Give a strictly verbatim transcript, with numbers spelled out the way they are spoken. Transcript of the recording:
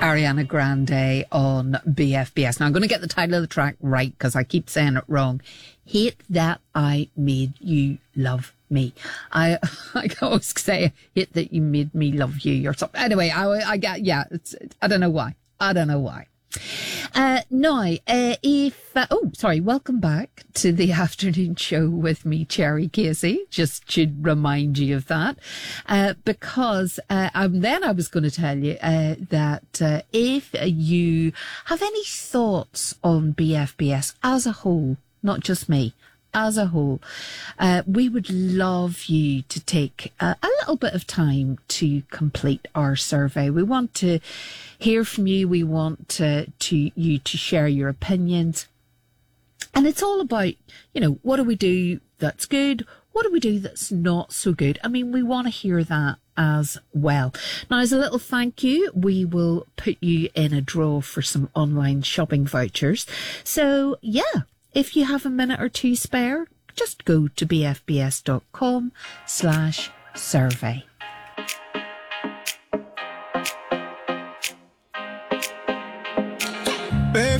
Ariana Grande on B F B S. Now I'm going to get the title of the track right because I keep saying it wrong. Hate That I Made You Love Me. I I always say hate that you made me love you or something. Anyway, I I get yeah. It's I don't know why. I don't know why. Uh, now, uh, if, uh, oh, sorry, welcome back to the afternoon show with me, Cherry Casey. Just should remind you of that. Uh, because, uh, um, then I was going to tell you, uh, that, uh, if you have any thoughts on B F B S as a whole, not just me, as a whole, uh, we would love you to take uh, a little bit of time to complete our survey. We want to hear from you. We want to, to you to share your opinions. And it's all about, you know, what do we do that's good? What do we do that's not so good? I mean, we want to hear that as well. Now, as a little thank you, we will put you in a draw for some online shopping vouchers. So, yeah. If you have a minute or two spare, just go to bfbs.com slash survey.